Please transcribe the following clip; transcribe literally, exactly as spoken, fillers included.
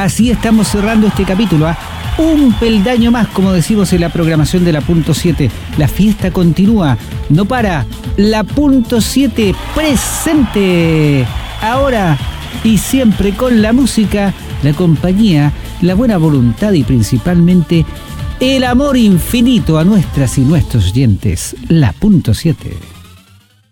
Así estamos cerrando este capítulo, ¿eh? Un peldaño más, como decimos en la programación de la Punto siete. La fiesta continúa, no para. La Punto siete presente. Ahora y siempre con la música, la compañía, la buena voluntad y principalmente el amor infinito a nuestras y nuestros oyentes. La Punto siete.